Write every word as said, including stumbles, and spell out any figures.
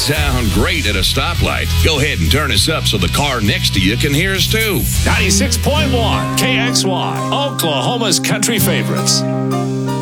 sound great at a stoplight. Go ahead and turn us up so the car next to you can hear us too. ninety-six point one K X Y, Oklahoma's country favorites.